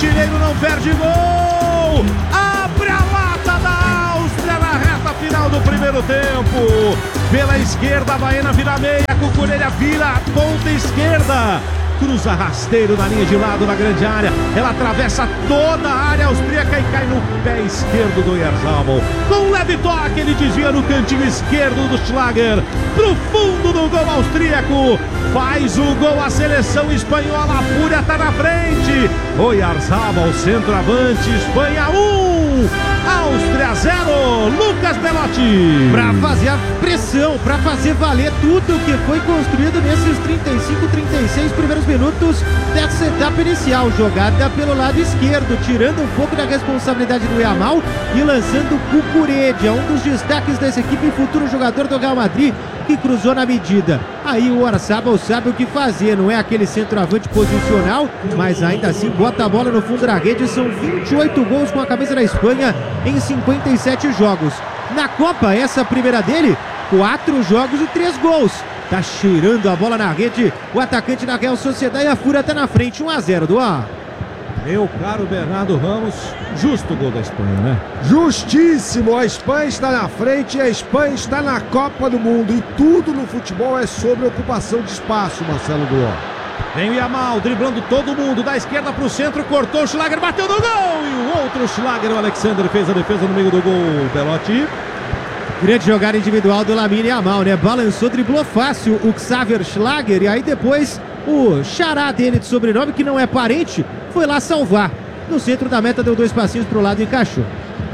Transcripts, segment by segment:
artilheiro não perde gol. Abre a lata da Áustria na reta final do primeiro tempo. Pela esquerda, a Baena vira meia, Cucurella vira a ponta esquerda. Cruza rasteiro na linha de lado na grande área. Ela atravessa toda a área austríaca e cai no pé esquerdo do Oyarzabal. Com um leve toque, ele desvia no cantinho esquerdo do Schlager. Pro fundo do gol austríaco. Faz o gol a seleção espanhola. A Fúria tá na frente. Oyarzabal, centroavante. Espanha 1, Áustria 0. Lucas Belotti. Pra fazer a pressão, pra fazer valer tudo que foi construído nesses 35, 36 primeiros minutos dessa etapa inicial. Jogada pelo lado esquerdo, tirando um pouco da responsabilidade do Yamal e lançando Cucurella, um dos destaques dessa equipe, futuro jogador do Real Madrid, que cruzou na medida. Aí o Oyarzabal sabe o que fazer, não é aquele centroavante posicional, mas ainda assim bota a bola no fundo da rede. São 28 gols com a camisa da Espanha em 57 jogos. Na Copa, essa primeira dele, 4 jogos e 3 gols. Tá cheirando a bola na rede o atacante da Real Sociedad, e a Fúria tá na frente, 1-0 do A. Meu caro Bernardo Ramos, justo o gol da Espanha, né? Justíssimo, a Espanha está na frente e a Espanha está na Copa do Mundo. E tudo no futebol é sobre ocupação de espaço, Marcelo Duó. Vem o Yamal, driblando todo mundo, da esquerda pro centro, cortou o Schlager, bateu no gol! E o outro Schlager, o Alexander, fez a defesa no meio do gol, Belotti. Grande jogada individual do Lamine Yamal, né? Balançou, driblou fácil o Xaver Schlager, e aí depois o xará dele de sobrenome, que não é parente, foi lá salvar. No centro da meta, deu 2 passinhos pro lado e encaixou.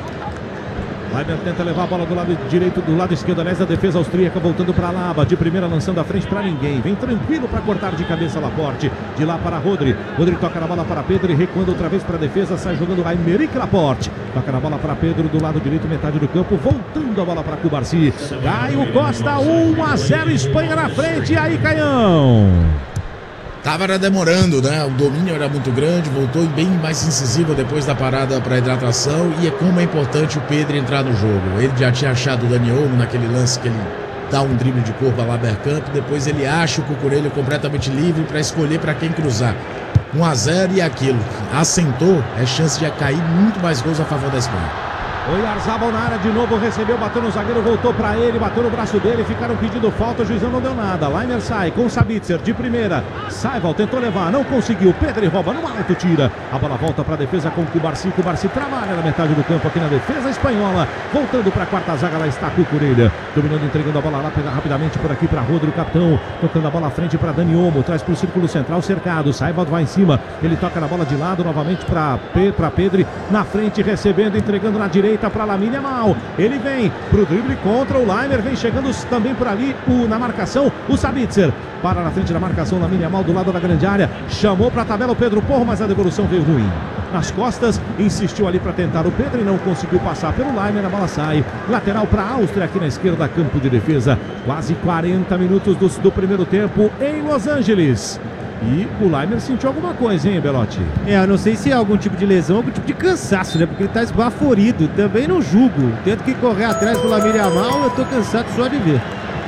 Leimer tenta levar a bola do lado direito, do lado esquerdo, aliás, da defesa austríaca, voltando para Laba, de primeira lançando a frente para ninguém, vem tranquilo para cortar de cabeça Laporte, de lá para Rodri, toca na bola para Pedro e recuando outra vez para a defesa, sai jogando Aymeric Laporte, toca na bola para Pedro do lado direito, metade do campo, voltando a bola para Cubarsí, Caio Costa, 1-0, Espanha na frente, e aí, Caião? Tava demorando, né? O domínio era muito grande, voltou bem mais incisivo depois da parada para hidratação, e é como é importante o Pedro entrar no jogo. Ele já tinha achado o Dani Olmo naquele lance que ele dá um drible de corpo lá Bergkamp, depois ele acha o Cucurella completamente livre para escolher para quem cruzar. 1-0 e aquilo, assentou, é chance de cair muito mais gols a favor da Espanha. Oyarzabal na área de novo, recebeu, bateu no zagueiro, voltou para ele, bateu no braço dele, ficaram pedindo falta, o juizão não deu nada. Leimer sai com Sabitzer de primeira, Saival tentou levar, não conseguiu, Pedro rouba no alto, tira, a bola volta para a defesa com Cubarsí trabalha na metade do campo aqui na defesa espanhola, voltando para a quarta zaga, lá está Cucurella, dominando, entregando a bola lá, pega rapidamente por aqui para Rodri, o capitão, tocando a bola à frente para Dani Olmo, traz para o círculo central, cercado, Saival vai em cima, ele toca na bola de lado, novamente para Pedro, na frente, recebendo, entregando na direita, para Lamine Yamal, ele vem pro drible contra o Leimer, vem chegando também por ali na marcação, o Sabitzer, para na frente da marcação, Lamine Yamal do lado da grande área, chamou para a tabela o Pedro Porro, mas a devolução veio ruim, nas costas, insistiu ali para tentar o Pedro e não conseguiu passar pelo Leimer, a bola sai, lateral para a Áustria aqui na esquerda, campo de defesa, quase 40 minutos do primeiro tempo em Los Angeles. E o Leimer sentiu alguma coisa, hein, Belotti? Eu não sei se é algum tipo de lesão, algum tipo de cansaço, né? Porque ele tá esbaforido. Também não julgo. Tento que correr atrás do Lamine Yamal, eu tô cansado só de ver.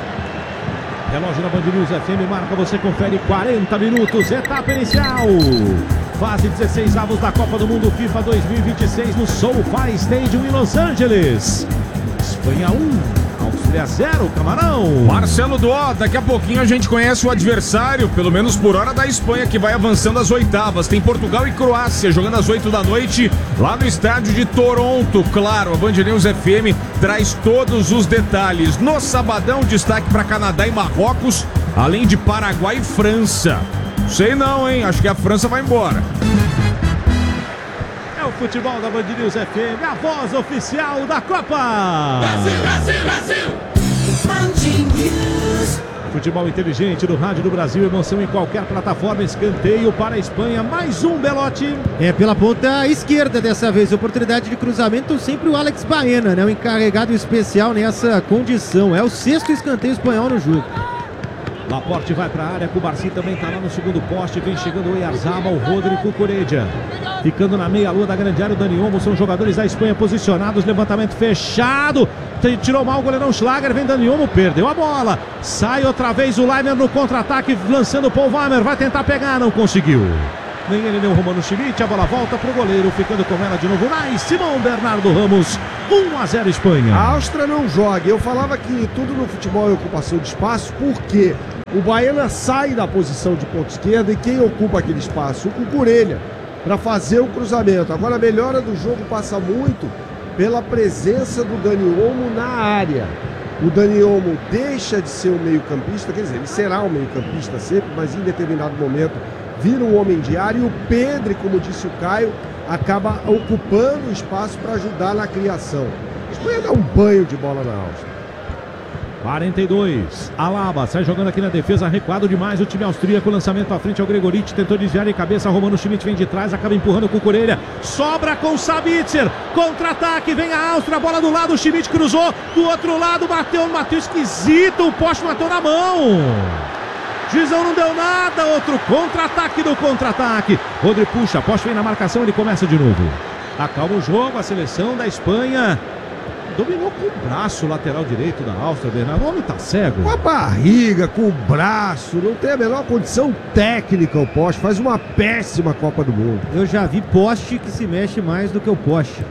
Relógio na Band News FM marca, você confere 40 minutos, etapa inicial. Fase 16 avos da Copa do Mundo FIFA 2026 no SoFi Stadium em Los Angeles. Espanha 1. Áustria 0, Camarão. Marcelo Duó, daqui a pouquinho a gente conhece o adversário, pelo menos por hora, da Espanha, que vai avançando às oitavas. Tem Portugal e Croácia jogando às 8 da noite lá no estádio de Toronto. Claro, a Band News FM traz todos os detalhes. No sabadão, destaque para Canadá e Marrocos, além de Paraguai e França. Sei não, hein? Acho que a França vai embora. É o futebol da Band News FM, a voz oficial da Copa. Brasil, Brasil, Brasil. Band News. Futebol inteligente do Rádio do Brasil, emoção em qualquer plataforma, escanteio para a Espanha, mais um, Belotti. É pela ponta esquerda dessa vez, oportunidade de cruzamento, sempre o Alex Baena, né? O encarregado especial nessa condição, é o 6º escanteio espanhol no jogo. Laporte vai para a área, Cubarsí também está lá no segundo poste, vem chegando o Oyarzabal, o Rodri, Cucurella. Ficando na meia-lua da grande área, o Dani Olmo, são jogadores da Espanha posicionados, levantamento fechado, tirou mal o goleirão Schlager, vem Dani Olmo, perdeu a bola, sai outra vez o Leimer no contra-ataque, lançando o Paul Weimer, vai tentar pegar, não conseguiu. Nem ele nem o Romano Schmidt. A bola volta pro goleiro, ficando com ela de novo. Simão Bernardo Ramos. 1-0 Espanha. A Áustria não joga. Eu falava que tudo no futebol é ocupação de espaço, porque o Baena sai da posição de ponta esquerda e quem ocupa aquele espaço? O Cucurella, para fazer o cruzamento. Agora a melhora do jogo passa muito pela presença do Dani Olmo na área. O Dani Olmo deixa de ser um meio-campista, quer dizer, ele será um meio-campista sempre, mas em determinado momento vira um homem de área, e o Pedro, como disse o Caio, acaba ocupando o espaço para ajudar na criação. A Espanha dá um banho de bola na Áustria. 42, Alaba sai jogando aqui na defesa, recuado demais o time austríaco, lançamento à frente ao Gregoric, tentou desviar de cabeça, Romano Schmidt vem de trás, acaba empurrando o Cucurella, sobra com Sabitzer, contra-ataque, vem a Áustria, bola do lado, o Schmidt cruzou, do outro lado, bateu esquisito, o poste matou na mão. Juizão não deu nada, outro contra-ataque do contra-ataque. Rodri puxa, poste vem na marcação, ele começa de novo. Acalma o jogo, a seleção da Espanha dominou com o braço o lateral direito da Áustria, Bernardo. O homem tá cego. Com a barriga, com o braço, não tem a menor condição técnica o poste, faz uma péssima Copa do Mundo. Eu já vi poste que se mexe mais do que o poste.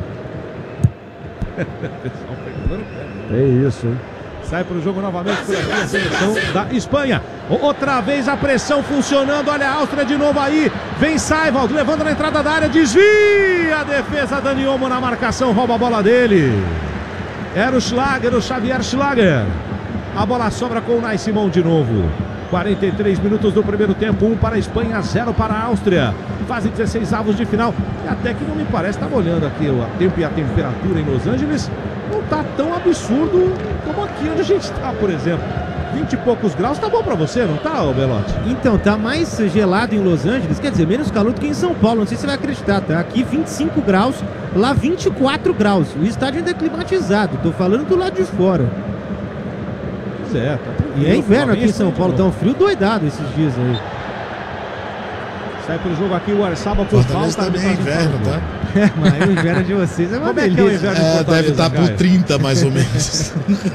É isso, hein? Sai para o jogo novamente por aqui a seleção da Espanha. Outra vez a pressão funcionando. Olha a Áustria de novo aí. Vem Seiwald levando na entrada da área. Desvia a defesa. Dani Olmo na marcação. Rouba a bola dele. Era o Schlager, o Xavier Schlager. A bola sobra com o Unai Simão de novo. 43 minutos do primeiro tempo. 1 para a Espanha, 0 para a Áustria. Fase 16 avos de final. E até que não me parece, estava olhando aqui o tempo e a temperatura em Los Angeles. Não tá tão absurdo como aqui onde a gente está, por exemplo. 20 e poucos graus, tá bom pra você, não tá, Belotti? Então, tá mais gelado em Los Angeles, quer dizer, menos calor do que em São Paulo, não sei se você vai acreditar, tá? Aqui 25 graus, lá 24 graus. O estádio ainda é climatizado, tô falando do lado de fora. Pois é, tá. E é inverno aqui em São Paulo, tá um frio doidado esses dias aí. Sai pro jogo aqui o Arsaba por Fortaleza também é inverno, tá? Mas o inverno de vocês é uma Como delícia. é que é o inverno de Fortaleza? Deve estar por 30 mais ou menos.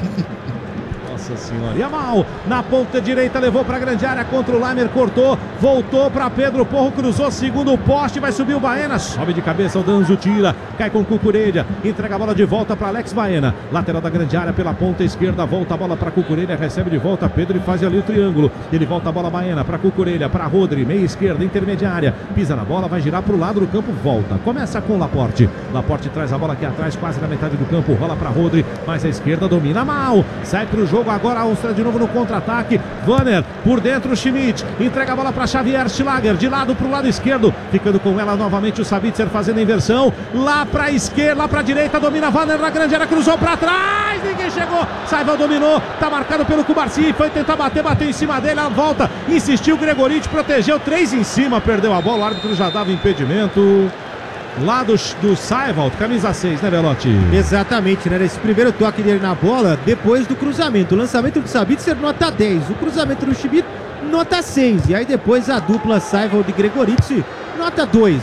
Nossa senhora. Yamal na ponta direita, levou para a grande área contra o Lamer, cortou, voltou para Pedro Porro, cruzou, segundo poste, vai subir o Baena, sobe de cabeça o Danzo, tira, cai com o Cucurella, entrega a bola de volta para Alex Baena, lateral da grande área pela ponta esquerda, volta a bola para Cucurella, recebe de volta Pedro e faz ali o triângulo, ele volta a bola Baena para Cucurella, para Rodri, meia esquerda, intermediária, pisa na bola, vai girar para o lado do campo, volta, começa com Laporte traz a bola aqui atrás, quase na metade do campo, rola para Rodri, mais à esquerda, domina mal, sai para o jogo agora a Áustria de novo no contra-ataque. Vanner por dentro, o Schmidt entrega a bola para Xavier Schlager, de lado para o lado esquerdo, ficando com ela novamente o Sabitzer fazendo a inversão, lá para a esquerda, lá para a direita, domina Vanner na grande área, cruzou para trás, ninguém chegou, Seiwald dominou, tá marcado pelo Cubarsi, foi tentar bater, bateu em cima dele, a volta, insistiu, Gregoric protegeu, 3 em cima, perdeu a bola, o árbitro já dava impedimento. Lá do Seiwald, camisa 6, né, Belotti? Exatamente, né? Esse primeiro toque dele na bola, depois do cruzamento. O lançamento do Sabitzer, nota 10. O cruzamento do Schmidt, nota 6. E aí depois a dupla Seiwald e Gregoric, nota 2.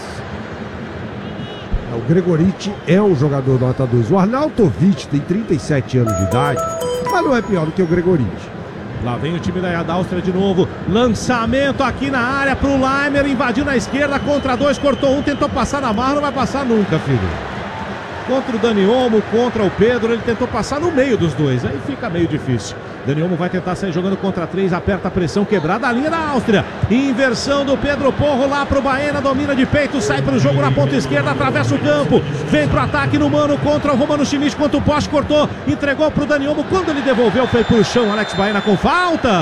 O Gregoric é um jogador nota 2. O Arnautovic tem 37 anos de idade, mas não é pior do que o Gregoric. Lá vem o time da Áustria de novo. Lançamento aqui na área pro Lamer. Invadiu na esquerda, contra 2, cortou um, tentou passar na barra, não vai passar nunca, filho. Contra o Dani Olmo, contra o Pedro, ele tentou passar no meio dos dois. Aí fica meio difícil. Dani Olmo vai tentar sair jogando contra 3, aperta a pressão, quebrada a linha da Áustria. Inversão do Pedro Porro lá pro Baena, domina de peito, sai pro jogo na ponta esquerda, atravessa o campo, vem pro ataque no mano contra o Romano Schmidt, quanto o poste cortou, entregou pro Dani Olmo, quando ele devolveu foi pro chão, Alex Baena com falta.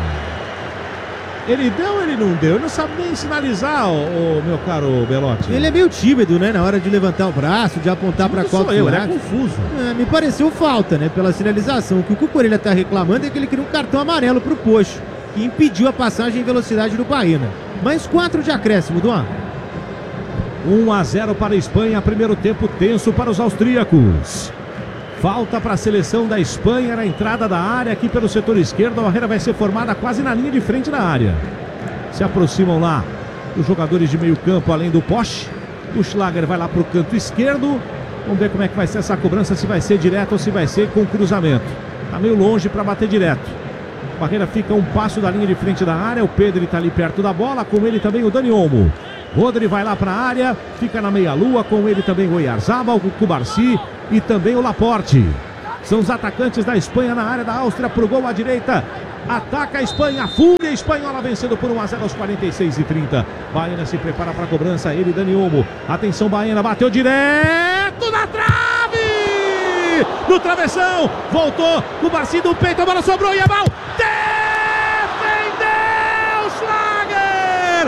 Ele deu ou ele não deu? Ele não sabe nem sinalizar, o meu caro Belotti. Ele é meio tímido, né? Na hora de levantar o braço, de apontar para qual ele é confuso. Me pareceu falta, né? Pela sinalização. O que o Cucurella tá reclamando é que ele queria um cartão amarelo pro Pocho, que impediu a passagem em velocidade do Baena. Mais 4 de acréscimo, Duan. 1-0 para a Espanha, primeiro tempo tenso para os austríacos. Falta para a seleção da Espanha na entrada da área, aqui pelo setor esquerdo. A barreira vai ser formada quase na linha de frente da área. Se aproximam lá os jogadores de meio campo, além do Posch. O Schlager vai lá para o canto esquerdo. Vamos ver como é que vai ser essa cobrança, se vai ser direto ou se vai ser com cruzamento. Tá meio longe para bater direto. Barreira fica um passo da linha de frente da área. O Pedro está ali perto da bola. Com ele também o Dani Olmo. Rodri vai lá para a área. Fica na meia-lua. Com ele também o Oyarzabal, o Cubarsí e também o Laporte. São os atacantes da Espanha na área da Áustria pro gol à direita. Ataca a Espanha, a fúria espanhola vencendo por 1-0 aos 46:30. Baena se prepara para a cobrança, ele, Dani Olmo. Atenção, Baena, bateu direto na trave! No travessão, voltou, o Barci do peito, a bola sobrou e a mão. Defendeu, Schlager!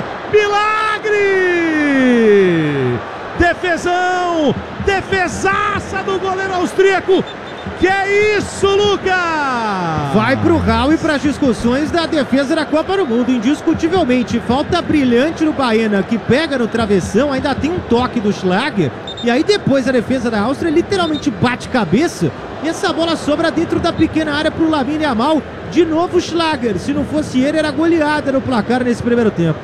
Milagre! Defesão! Defesaça do goleiro austríaco! Que é isso, Lucas? Vai pro Raul e para as discussões da defesa da Copa do Mundo, indiscutivelmente. Falta brilhante no Baena, que pega no travessão, ainda tem um toque do Schlager. E aí depois a defesa da Áustria literalmente bate cabeça. E essa bola sobra dentro da pequena área pro Lamine Yamal. De novo Schlager. Se não fosse ele, era goleada no placar nesse primeiro tempo.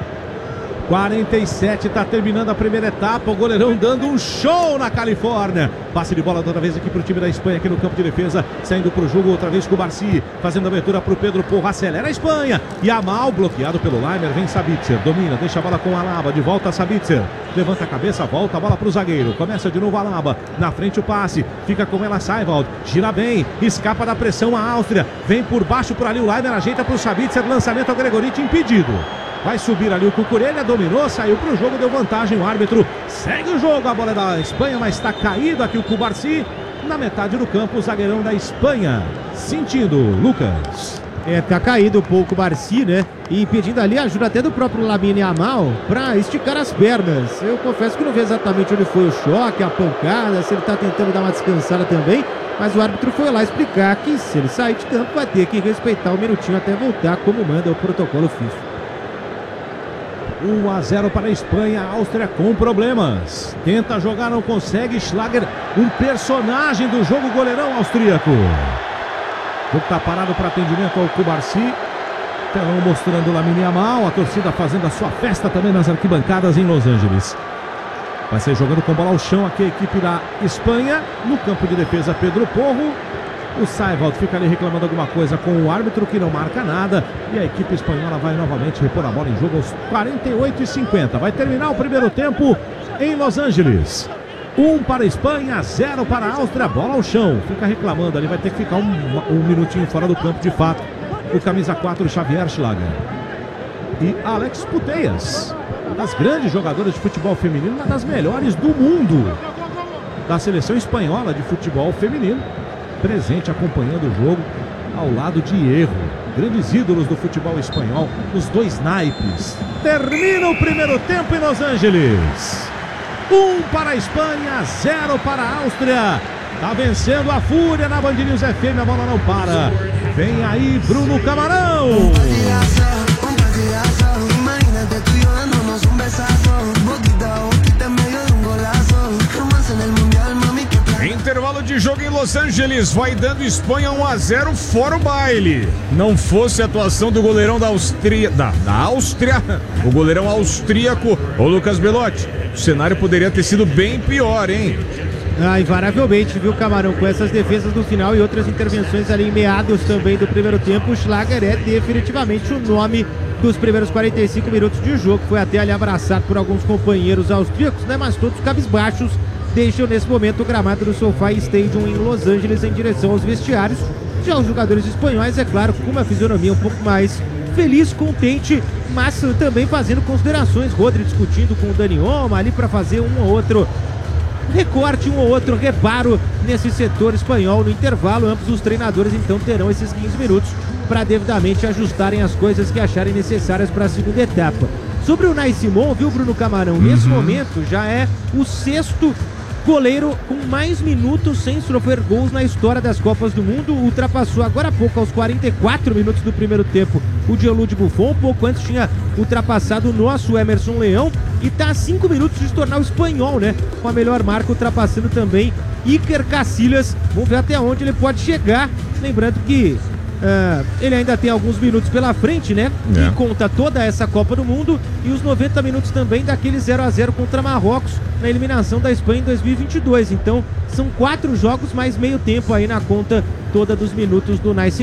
47, tá terminando a primeira etapa, o goleirão dando um show na Califórnia. Passe de bola outra vez aqui pro time da Espanha, aqui no campo de defesa, saindo pro jogo outra vez com o Barci, fazendo a abertura pro Pedro Porro, acelera a Espanha. Yamal bloqueado pelo Leimer, vem Sabitzer, domina, deixa a bola com o Alaba, de volta a Sabitzer, levanta a cabeça, volta a bola pro zagueiro, começa de novo Alaba, na frente o passe, fica com ela Seiwald, gira bem, escapa da pressão a Áustria, vem por baixo por ali o Leimer, ajeita pro Sabitzer, lançamento ao Gregoriti, impedido. Vai subir ali o Cucurella, dominou, saiu pro jogo, deu vantagem, o árbitro segue o jogo, a bola é da Espanha, mas está caído aqui o Cubarsí, na metade do campo, o zagueirão da Espanha, sentindo, Lucas. Tá caído um pouco o Barci, né? E pedindo ali ajuda até do próprio Lamine Yamal para esticar as pernas. Eu confesso que não vi exatamente onde foi o choque, a pancada, se ele tá tentando dar uma descansada também, mas o árbitro foi lá explicar que se ele sair de campo vai ter que respeitar um minutinho até voltar, como manda o protocolo FIFA. 1-0 para a Espanha, a Áustria com problemas. Tenta jogar, não consegue. Schlager, um personagem do jogo, goleirão austríaco. O tá parado para atendimento ao Cubarsí. Telão mostrando o Lamine Yamal. A torcida fazendo a sua festa também nas arquibancadas em Los Angeles. Vai ser jogando com bola ao chão aqui a equipe da Espanha. No campo de defesa, Pedro Porro. O Seiwald fica ali reclamando alguma coisa com o árbitro que não marca nada. E a equipe espanhola vai novamente repor a bola em jogo aos 48:50. Vai terminar o primeiro tempo em Los Angeles. 1 para a Espanha, 0 para a Áustria. Bola ao chão. Fica reclamando ali. Vai ter que ficar um minutinho fora do campo de fato. O camisa 4, Xavier Schlager. E Alex Putellas, uma das grandes jogadoras de futebol feminino, uma das melhores do mundo. Da seleção espanhola de futebol feminino. Presente acompanhando o jogo ao lado de Hierro, grandes ídolos do futebol espanhol, os dois naipes. Termina o primeiro tempo em Los Angeles. 1 para a Espanha, 0 para a Áustria. Tá vencendo a fúria na Band News FM, a bola não para. Vem aí Bruno Camarão. Intervalo de jogo em Los Angeles, vai dando Espanha 1-0 fora o baile. Não fosse a atuação do goleirão da Áustria, o goleirão austríaco, o Lucas Belotti, o cenário poderia ter sido bem pior, hein? Invariavelmente, viu, Camarão, com essas defesas no final e outras intervenções ali em meados também do primeiro tempo, o Schlager é definitivamente o nome dos primeiros 45 minutos de jogo. Foi até ali abraçado por alguns companheiros austríacos, né, mas todos cabisbaixos. Deixam nesse momento o gramado do SoFi Stadium em Los Angeles em direção aos vestiários. Já os jogadores espanhóis, é claro, com uma fisionomia um pouco mais feliz, contente, mas também fazendo considerações. Rodri discutindo com o Dani Olmo ali para fazer um ou outro recorte, um ou outro reparo nesse setor espanhol no intervalo. Ambos os treinadores então terão esses 15 minutos para devidamente ajustarem as coisas que acharem necessárias para a segunda etapa. Sobre o Unai Simon, viu, Bruno Camarão? Nesse momento já é o sexto goleiro com mais minutos sem sofrer gols na história das Copas do Mundo. Ultrapassou agora há pouco, aos 44 minutos do primeiro tempo, o Gianluigi Buffon. Um pouco antes tinha ultrapassado o nosso Emerson Leão. E está a 5 minutos de se tornar o espanhol, né? Com a melhor marca, ultrapassando também Iker Casillas. Vamos ver até onde ele pode chegar. Lembrando que ele ainda tem alguns minutos pela frente, né? E conta toda essa Copa do Mundo e os 90 minutos também daquele 0-0 contra Marrocos na eliminação da Espanha em 2022. Então, são 4 jogos mais meio tempo aí na conta toda dos minutos do Unai Simon.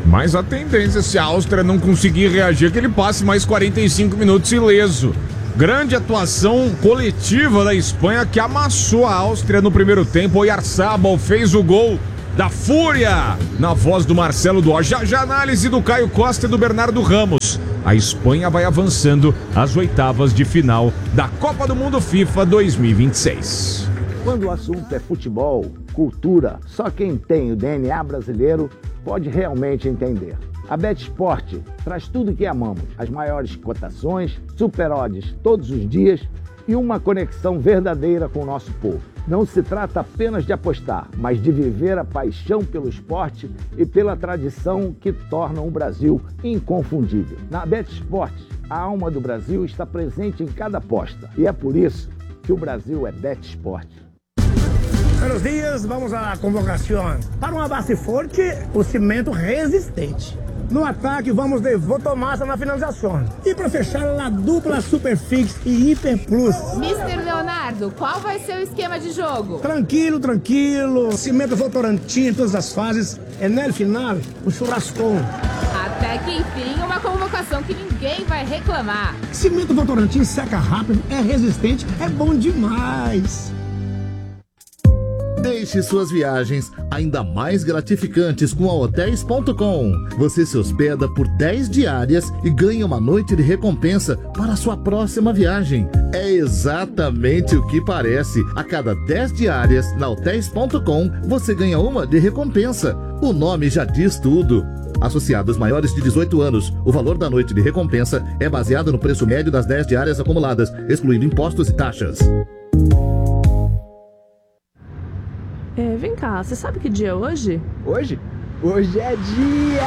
Mas a tendência, se a Áustria não conseguir reagir, é que ele passe mais 45 minutos ileso. Grande atuação coletiva da Espanha, que amassou a Áustria no primeiro tempo. Oyarzabal fez o gol da Fúria, na voz do Marcelo Duó. Já análise do Caio Costa e do Bernardo Ramos. A Espanha vai avançando às oitavas de final da Copa do Mundo FIFA 2026. Quando o assunto é futebol, cultura, só quem tem o DNA brasileiro pode realmente entender. A BetSport traz tudo que amamos, as maiores cotações, super odds todos os dias e uma conexão verdadeira com o nosso povo. Não se trata apenas de apostar, mas de viver a paixão pelo esporte e pela tradição que tornam o Brasil inconfundível. Na BetSport, a alma do Brasil está presente em cada aposta e é por isso que o Brasil é BetSport. Buenos dias, vamos à convocação. Para uma base forte, o cimento resistente. No ataque, vamos de Votomassa na finalização. E para fechar, a dupla Superfix e Hiper Plus. Mr. Leonardo, qual vai ser o esquema de jogo? Tranquilo, tranquilo. Cimento Votorantim em todas as fases. E no final, o churrascão. Até que enfim, uma convocação que ninguém vai reclamar. Cimento Votorantim seca rápido, é resistente, é bom demais. Deixe suas viagens ainda mais gratificantes com a Hotels.com. Você se hospeda por 10 diárias e ganha uma noite de recompensa para a sua próxima viagem. É exatamente o que parece. A cada 10 diárias na Hotels.com, você ganha uma de recompensa. O nome já diz tudo. Associados maiores de 18 anos, o valor da noite de recompensa é baseado no preço médio das 10 diárias acumuladas, excluindo impostos e taxas. Vem cá, você sabe que dia é hoje? Hoje? Hoje é dia